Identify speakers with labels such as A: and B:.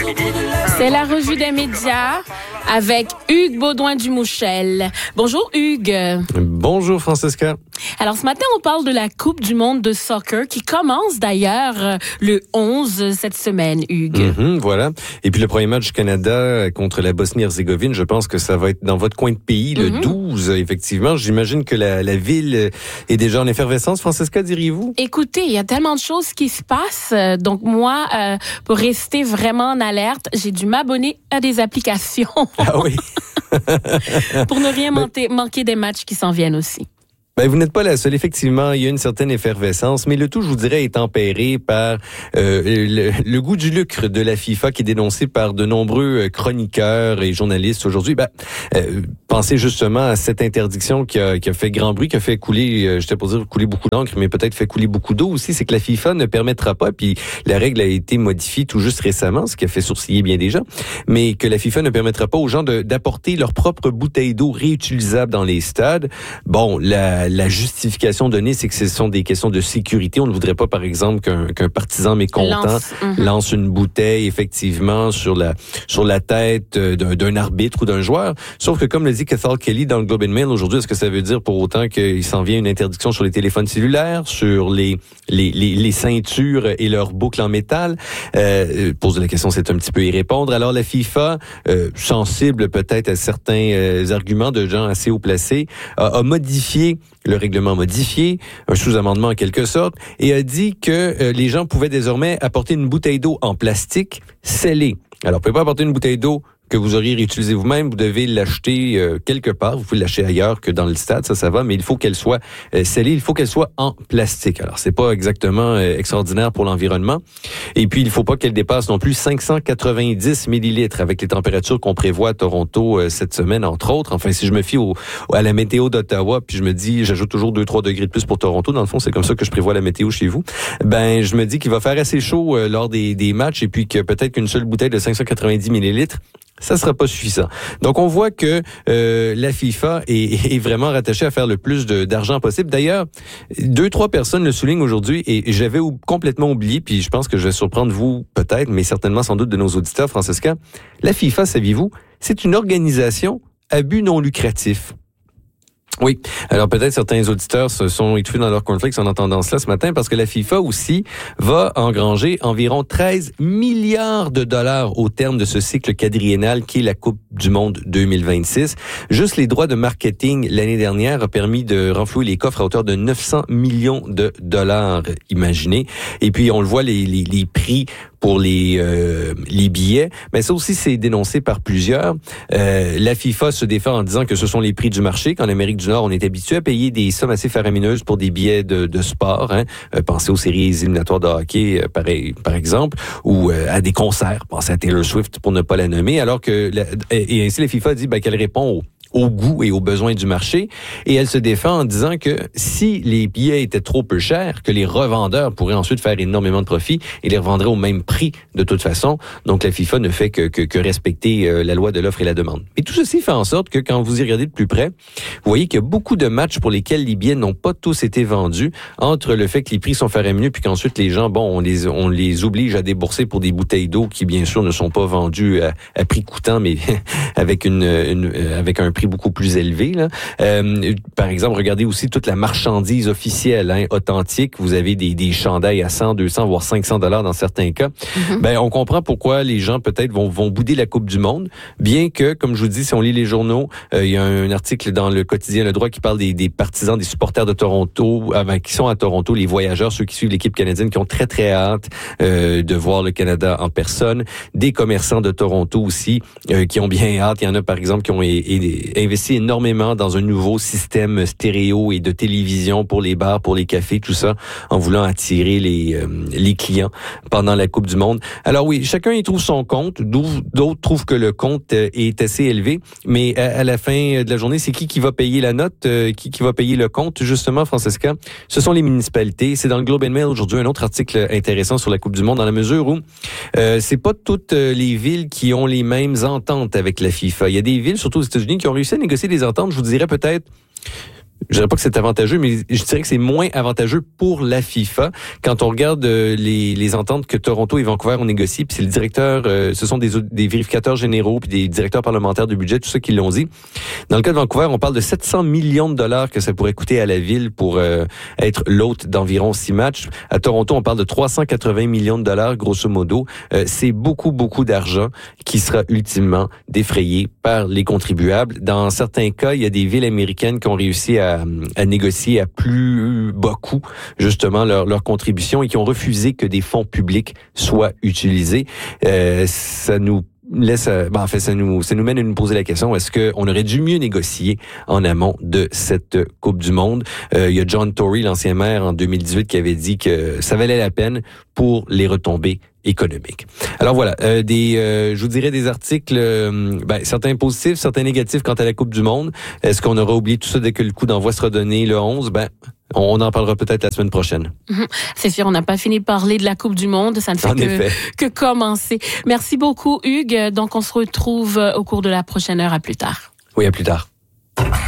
A: C'est la revue des médias avec Hugues Baudouin-Dumouchel. Bonjour Hugues.
B: Bonjour Francesca.
A: Alors ce matin, on parle de la Coupe du monde de soccer qui commence d'ailleurs le 11 cette semaine, Hugues.
B: Voilà. Et puis le premier match du Canada contre la Bosnie-Herzégovine, je pense que ça va être dans votre coin de pays, le 12, effectivement. J'imagine que la ville est déjà en effervescence. Francesca, diriez-vous?
A: Écoutez, il y a tellement de choses qui se passent. Donc moi, pour rester vraiment en alerte, j'ai dû m'abonner à des applications.
B: Ah oui?
A: Pour ne rien manquer des matchs qui s'en viennent aussi.
B: Vous n'êtes pas la seule. Effectivement, il y a une certaine effervescence, mais le tout, je vous dirais, est tempéré par le goût du lucre de la FIFA qui est dénoncé par de nombreux chroniqueurs et journalistes aujourd'hui. Pensez justement à cette interdiction qui a fait grand bruit, qui a fait couler, j'étais pour dire couler beaucoup d'encre, mais peut-être fait couler beaucoup d'eau aussi. C'est que la FIFA ne permettra pas, puis la règle a été modifiée tout juste récemment, ce qui a fait sourciller bien des gens, mais que la FIFA ne permettra pas aux gens d'apporter leur propre bouteille d'eau réutilisable dans les stades. Bon, la justification donnée, c'est que ce sont des questions de sécurité. On ne voudrait pas, par exemple, qu'un partisan mécontent lance une bouteille, effectivement, sur la tête d'un arbitre ou d'un joueur. Sauf que, comme le dit Cathal Kelly dans le Globe and Mail aujourd'hui, est-ce que ça veut dire pour autant qu'il s'en vient une interdiction sur les téléphones cellulaires, sur les ceintures et leurs boucles en métal? Poser la question, c'est un petit peu y répondre. Alors, la FIFA, sensible peut-être à certains arguments de gens assez haut placés, a modifié le règlement modifié, un sous-amendement en quelque sorte, et a dit que les gens pouvaient désormais apporter une bouteille d'eau en plastique scellée. Alors, vous pouvez pas apporter une bouteille d'eau que vous auriez réutilisée vous-même, vous devez l'acheter quelque part. Vous pouvez l'acheter ailleurs que dans le stade, ça va, mais il faut qu'elle soit scellée, il faut qu'elle soit en plastique. Alors, c'est pas exactement extraordinaire pour l'environnement. Et puis, il faut pas qu'elle dépasse non plus 590 millilitres avec les températures qu'on prévoit à Toronto cette semaine, entre autres. Enfin, si je me fie à la météo d'Ottawa, puis je me dis, j'ajoute toujours 2-3 degrés de plus pour Toronto. Dans le fond, c'est comme ça que je prévois la météo chez vous. Je me dis qu'il va faire assez chaud lors des matchs et puis que peut-être qu'une seule bouteille de 590 millilitres, ça sera pas suffisant. Donc, on voit que la FIFA est vraiment rattachée à faire le plus d'argent possible. D'ailleurs, 2-3 personnes le soulignent aujourd'hui et j'avais complètement oublié, puis je pense que je vais surprendre vous peut-être, mais certainement sans doute de nos auditeurs, Francesca. La FIFA, saviez-vous, c'est une organisation à but non lucratif. Oui. Alors peut-être certains auditeurs se sont étouffés dans leur cornflakes en entendant cela ce matin parce que la FIFA aussi va engranger environ 13 milliards de dollars au terme de ce cycle quadriennal qui est la Coupe du monde 2026. Juste les droits de marketing l'année dernière a permis de renflouer les coffres à hauteur de 900 millions de dollars, imaginez. Et puis on le voit, les prix pour les billets, mais ça aussi c'est dénoncé par plusieurs. La FIFA se défend en disant que ce sont les prix du marché. Qu'en Amérique du Nord, on est habitué à payer des sommes assez faramineuses pour des billets de sport. Pensez aux séries éliminatoires de hockey, par exemple, ou à des concerts. Pensez à Taylor Swift pour ne pas la nommer. Alors que et ainsi la FIFA dit qu'elle répond au goût et aux besoins du marché. Et elle se défend en disant que si les billets étaient trop peu chers, que les revendeurs pourraient ensuite faire énormément de profit et les revendraient au même prix de toute façon. Donc la FIFA ne fait que respecter la loi de l'offre et la demande. Et tout ceci fait en sorte que quand vous y regardez de plus près, vous voyez qu'il y a beaucoup de matchs pour lesquels les billets n'ont pas tous été vendus, entre le fait que les prix sont faramineux puis qu'ensuite les gens, on les oblige à débourser pour des bouteilles d'eau qui bien sûr ne sont pas vendues à prix coûtant, mais avec un prix beaucoup plus élevé. Là. Par exemple, regardez aussi toute la marchandise officielle, authentique. Vous avez des chandails à 100, 200, voire 500 $ dans certains cas. On comprend pourquoi les gens peut-être vont bouder la Coupe du monde, bien que, comme je vous dis, si on lit les journaux, il y a un article dans le quotidien Le Droit qui parle des partisans, des supporters de Toronto, qui sont à Toronto, les voyageurs, ceux qui suivent l'équipe canadienne, qui ont très, très hâte de voir le Canada en personne. Des commerçants de Toronto aussi, qui ont bien hâte. Il y en a, par exemple, qui ont investi énormément dans un nouveau système stéréo et de télévision pour les bars, pour les cafés, tout ça, en voulant attirer les clients pendant la Coupe du monde. Alors oui, chacun y trouve son compte. D'autres trouvent que le compte est assez élevé, mais à la fin de la journée, c'est qui va payer la note, qui va payer le compte, justement, Francesca? Ce sont les municipalités. C'est dans le Globe and Mail aujourd'hui un autre article intéressant sur la Coupe du monde, dans la mesure où c'est pas toutes les villes qui ont les mêmes ententes avec la FIFA. Il y a des villes, surtout aux États-Unis, qui ont réussi à négocier des ententes, je vous dirais peut-être je dirais pas que c'est avantageux, mais je dirais que c'est moins avantageux pour la FIFA. Quand on regarde les ententes que Toronto et Vancouver ont négociées, puis c'est le directeur, ce sont des vérificateurs généraux, puis des directeurs parlementaires de budget, tout ça qui l'ont dit. Dans le cas de Vancouver, on parle de 700 millions de dollars que ça pourrait coûter à la ville pour être l'hôte d'environ 6 matchs. À Toronto, on parle de 380 millions de dollars, grosso modo. C'est beaucoup, beaucoup d'argent qui sera ultimement défrayé par les contribuables. Dans certains cas, il y a des villes américaines qui ont réussi à négocier à plus bas coût, justement, leur contribution et qui ont refusé que des fonds publics soient utilisés. Ça nous ça nous mène à nous poser la question, est-ce qu'on aurait dû mieux négocier en amont de cette Coupe du Monde? Il y a John Tory, l'ancien maire, en 2018, qui avait dit que ça valait la peine pour les retombées économiques. Alors voilà, je vous dirais des articles, certains positifs, certains négatifs quant à la Coupe du Monde. Est-ce qu'on aura oublié tout ça dès que le coup d'envoi sera donné le 11? On en parlera peut-être la semaine prochaine.
A: C'est sûr, on n'a pas fini de parler de la Coupe du Monde. Ça ne fait que commencer. Merci beaucoup, Hugues. Donc, on se retrouve au cours de la prochaine heure. À plus tard.
B: Oui, à plus tard.